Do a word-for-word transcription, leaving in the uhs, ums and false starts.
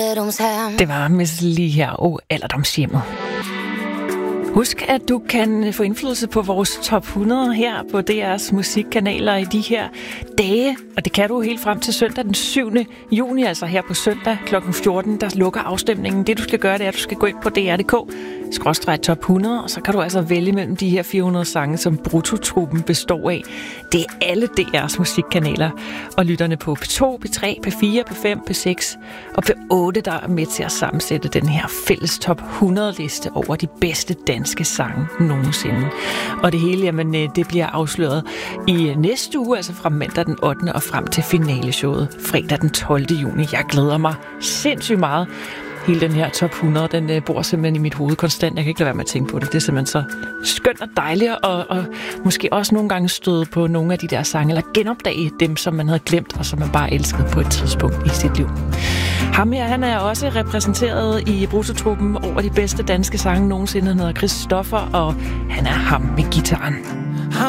Det var Miss Li her og Alderdomshjemmet. Husk, at du kan få indflydelse på vores top hundrede her på D R's musikkanaler i de her dage. Og det kan du helt frem til søndag den syvende juni, altså her på søndag klokken fjorten, der lukker afstemningen. Det du skal gøre, det er, at du skal gå ind på D R punktum d k, skråstreg top hundrede, og så kan du altså vælge mellem de her fire hundrede sange, som Bruttotruppen består af. Det er alle D R's musikkanaler, og lytterne på P to, P tre, P fire, P fem, P seks og P otte, der er med til at sammensætte den her fælles top hundrede-liste over de bedste danske sange nogensinde. Og det hele, jamen, det bliver afsløret i næste uge, altså fra mandag den ottende og frem til finaleshowet fredag den tolvte juni. Jeg glæder mig sindssygt meget. Hele den her top hundrede, den bor simpelthen i mit hoved konstant. Jeg kan ikke lade være med at tænke på det. Det er simpelthen så skønt og dejligt, og, og måske også nogle gange støde på nogle af de der sange, eller genopdage dem, som man havde glemt, og som man bare elskede på et tidspunkt i sit liv. Ham her, han er også repræsenteret i Bruttotruppen over de bedste danske sange nogensinde. Han hedder Christoffer, og han er ham med gitaren.